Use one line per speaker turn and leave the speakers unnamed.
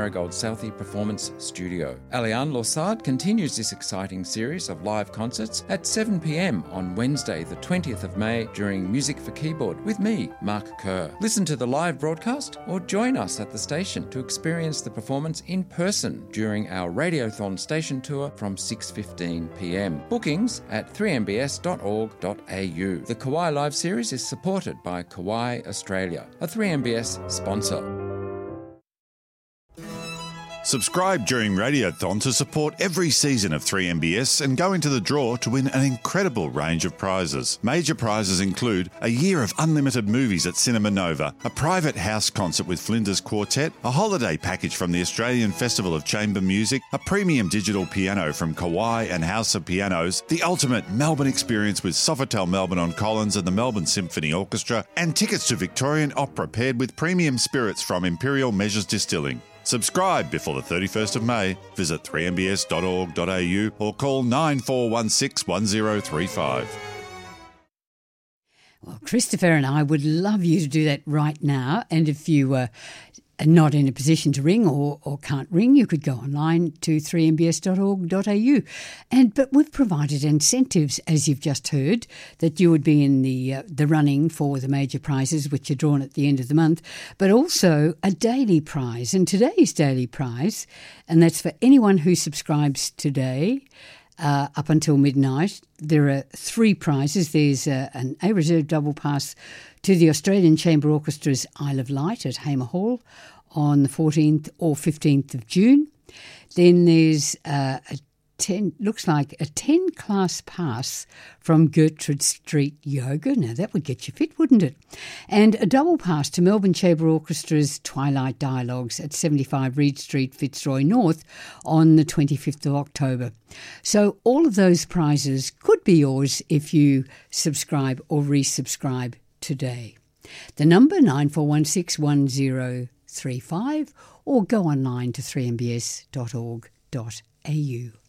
Marigold Southey Performance Studio. Aliane Lossard continues this exciting series of live concerts at 7 p.m. on Wednesday the 20th of May during Music for Keyboard with me, Mark Kerr. Listen to the live broadcast or join us at the station to experience the performance in person during our Radiothon station tour from 6:15 p.m. Bookings at 3mbs.org.au. The Kawai Live series is supported by Kawai Australia, a 3MBS sponsor.
Subscribe during Radiothon to support every season of 3MBS and go into the draw to win an incredible range of prizes. Major prizes include a year of unlimited movies at Cinema Nova, a private house concert with Flinders Quartet, a holiday package from the Australian Festival of Chamber Music, a premium digital piano from Kawai and House of Pianos, the ultimate Melbourne experience with Sofitel Melbourne on Collins and the Melbourne Symphony Orchestra, and tickets to Victorian Opera paired with premium spirits from Imperial Measures Distilling. Subscribe before the 31st of May. Visit 3mbs.org.au or call 9416 1035.
Well, Christopher and I would love you to do that right now. And if you are not in a position to ring or can't ring, you could go online to 3mbs.org.au. But we've provided incentives, as you've just heard, that you would be in the running for the major prizes, which are drawn at the end of the month, but also a daily prize. And today's daily prize, and that's for anyone who subscribes today, up until midnight, there are 3 prizes. There's an A-Reserve double pass to the Australian Chamber Orchestra's Isle of Light at Hamer Hall on the 14th or 15th of June. Then there's looks like a 10-class pass from Gertrude Street Yoga. Now, that would get you fit, wouldn't it? And a double pass to Melbourne Chamber Orchestra's Twilight Dialogues at 75 Reed Street, Fitzroy North on the 25th of October. So all of those prizes could be yours if you subscribe or resubscribe today. The number 94161035 or go online to 3mbs.org.au.